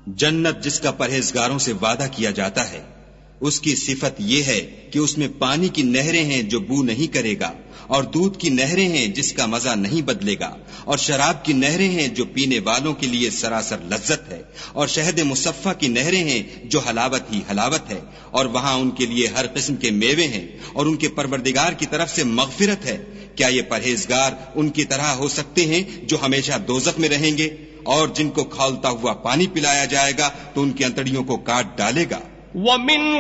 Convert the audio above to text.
जन्नत जिसका परहेजगारों से वादा किया जाता है, उसकी सिफत यह है कि उसमें पानी की नहरें हैं जो बू नहीं करेगा, और दूध की नहरें हैं जिसका मजा नहीं बदलेगा, और शराब की नहरें हैं जो पीने वालों के लिए सरासर लज्जत है, और शहद मुसफ़्फ़ा की नहरें हैं जो हलावत ही हलावत है, और वहां उनके लिए हर किस्म के मेवे हैं, और उनके परवरदिगार की तरफ से मग़फ़िरत है। क्या ये परहेजगार उनकी तरह हो सकते हैं जो हमेशा दोज़ख में रहेंगे, और जिनको खौलता हुआ पानी पिलाया जाएगा तो उनकी अंतड़ियों को काट डालेगा।